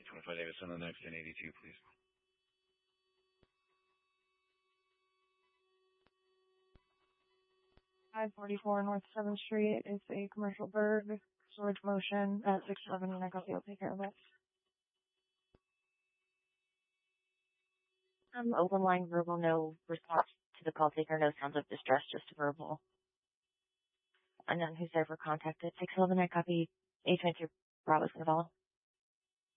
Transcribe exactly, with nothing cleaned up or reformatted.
twenty-five Davis on the next ten eighty-two, please. five forty-four North seventh Street. It's a commercial bird storage motion at six eleven, and I got will take care of it. Um, open line verbal, no response to the call taker, no sounds of distress, just verbal. Unknown who's ever contacted. six eleven, I copy. eight twenty-two Bravo Sandoval.